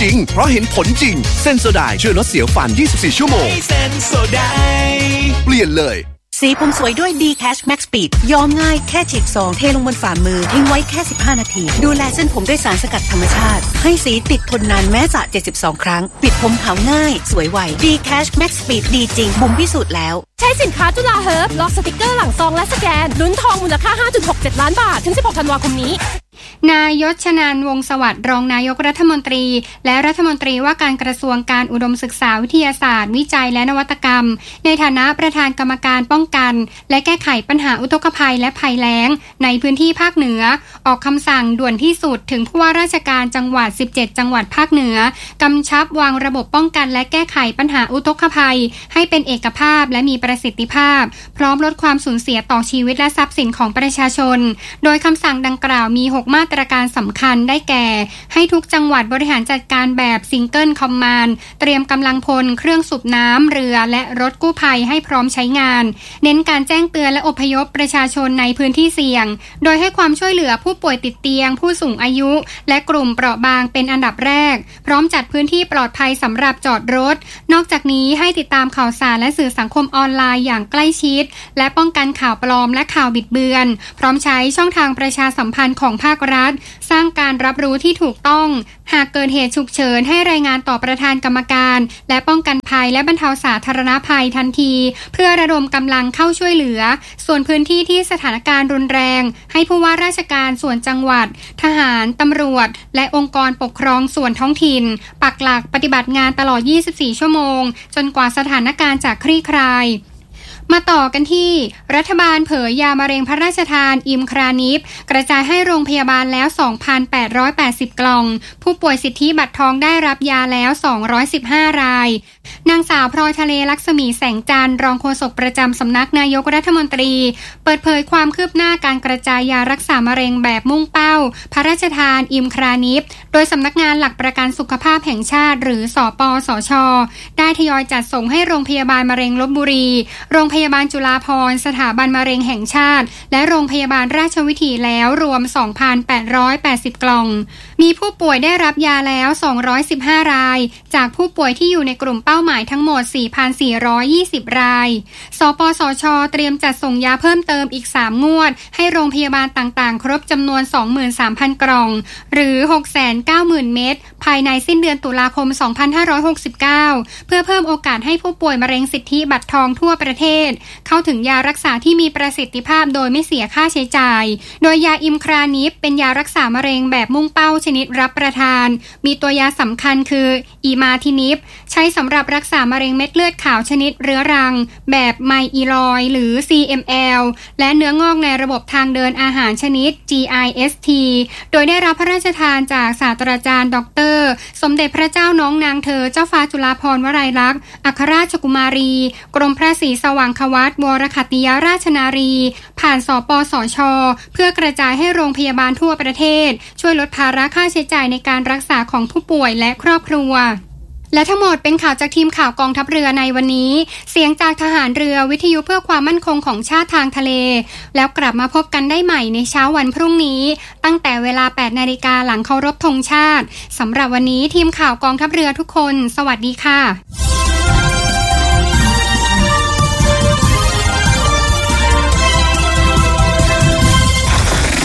จริงเพราะเห็นผลจริงเซนโซไดช่วยลดเสียวฟัน24ชั่วโมงเซนโซไดเปลี่ยนเลยสีผมสวยด้วย D-Cash Max Speed ย้อมง่ายแค่ฉีดซองเทลงบนฝ่ามือทิ้งไว้แค่15นาทีดูแลเส้นผมด้วยสารสกัดธรรมชาติให้สีติดทนนานแม้จะ72ครั้งปิดผมขาวง่ายสวยไว D-Cash Max Speed ดีจริงบุ๋มพิสูจน์แล้วใช้สินค้าจุฬาเฮิร์บล็อกสติกเกอร์หลังซองและสแกนลุ้นทองมูลค่า 5.67 ล้านบาทถึง16ธันวาคมนี้นายชนันท์ วงศ์สวัสดิ์รองนายกรัฐมนตรีและรัฐมนตรีว่าการกระทรวงการอุดมศึกษาวิทยาศาสตร์วิจัยและนวัตกรรมในฐานะประธานกรรมการป้องกันและแก้ไขปัญหาอุทกภัยและภัยแล้งในพื้นที่ภาคเหนือออกคำสั่งด่วนที่สุดถึงผู้ว่าราชการจังหวัด17จังหวัดภาคเหนือกำชับวางระบบป้องกันและแก้ไขปัญหาอุทกภัยให้เป็นเอกภาพและมีประสิทธิภาพพร้อมลดความสูญเสียต่อชีวิตและทรัพย์สินของประชาชนโดยคำสั่งดังกล่าวมี6มาตรการสำคัญได้แก่ให้ทุกจังหวัดบริหารจัดการแบบซิงเกิลคอมมานด์เตรียมกำลังพลเครื่องสูบน้ำเรือและรถกู้ภัยให้พร้อมใช้งานเน้นการแจ้งเตือนและอพยพประชาชนในพื้นที่เสี่ยงโดยให้ความช่วยเหลือผู้ป่วยติดเตียงผู้สูงอายุและกลุ่มเปราะบางเป็นอันดับแรกพร้อมจัดพื้นที่ปลอดภัยสำหรับจอดรถนอกจากนี้ให้ติดตามข่าวสารและสื่อสังคมออนไลน์อย่างใกล้ชิดและป้องกันข่าวปลอมและข่าวบิดเบือนพร้อมใช้ช่องทางประชาสัมพันธ์ของภาครัฐสร้างการรับรู้ที่ถูกต้องหากเกิดเหตุฉุกเฉินให้รายงานต่อประธานกรรมการและป้องกันภัยและบรรเทาสาธารณภัยทันทีเพื่อระดมกำลังเข้าช่วยเหลือส่วนพื้นที่ที่สถานการณ์รุนแรงให้ผู้ว่าราชการส่วนจังหวัดทหารตำรวจและองค์กรปกครองส่วนท้องถิ่นปักหลักปฏิบัติงานตลอด24ชั่วโมงจนกว่าสถานการณ์จะคลี่คลายมาต่อกันที่รัฐบาลเผยยามะเร็งพระราชทานอิมครานิฟกระจายให้โรงพยาบาลแล้ว 2,880 กล่องผู้ป่วยสิทธิบัตรทองได้รับยาแล้ว215รายนางสาวพลอยทะเลลักษมีแสงจันทร์รองโฆษกประจำสำนักนายกรัฐมนตรีเปิดเผยความคืบหน้าการกระจายยารักษามะเร็งแบบมุ่งเป้าพระราชทานอิมครานิฟโดยสำนักงานหลักประกันสุขภาพแห่งชาติหรือสปสช.ได้ทยอยจัดส่งให้โรงพยาบาลมะเร็งลพบุรีโรงพยาบาลจุฬาภรณ์สถาบันมะเร็งแห่งชาติและโรงพยาบาลราชวิถีแล้วรวม 2,880 กล่องมีผู้ป่วยได้รับยาแล้ว215รายจากผู้ป่วยที่อยู่ในกลุ่มเป้าหมายทั้งหมด 4,420 รายสปสช.เตรียมจัดส่งยาเพิ่มเติมอีก3งวดให้โรงพยาบาลต่างๆครบจำนวน 23,000 กล่องหรือ 690,000 เม็ดภายในสิ้นเดือนตุลาคม 2569 เพื่อเพิ่มโอกาสให้ผู้ป่วยมะเร็งสิทธิบัตรทองทั่วประเทศเข้าถึงยารักษาที่มีประสิทธิภาพโดยไม่เสียค่าใช้จ่ายโดยยาอิมครานิฟเป็นยารักษามะเร็งแบบมุ่งเป้าชนิดรับประทานมีตัวยาสำคัญคืออีมาทินิฟใช้สำหรับรักษามะเร็งเม็ดเลือดขาวชนิดเรื้อรังแบบไมอีลอยหรือ CML และเนื้องอกในระบบทางเดินอาหารชนิด GIST โดยได้รับพระราชทานจากศาสตราจารย์ดร.สมเด็จพระเจ้าน้องนางเธอเจ้าฟ้าจุฬาภรณ์วลัยลักษณ์อัครราชกุมารีกรมพระศรีสว่างควัตรวรขัตติยราชนารีผ่านสปสช.เพื่อกระจายให้โรงพยาบาลทั่วประเทศช่วยลดภาระค่าใช้จ่ายในการรักษาของผู้ป่วยและครอบครัวและทั้งหมดเป็นข่าวจากทีมข่าวกองทัพเรือในวันนี้เสียงจากทหารเรือวิทยุเพื่อความมั่นคงของชาติทางทะเลแล้วกลับมาพบกันได้ใหม่ในเช้าวันพรุ่งนี้ตั้งแต่เวลา 8 นาฬิกาหลังเคารพธงชาติสำหรับวันนี้ทีมข่าวกองทัพเรือทุกคนสวัสดีค่ะ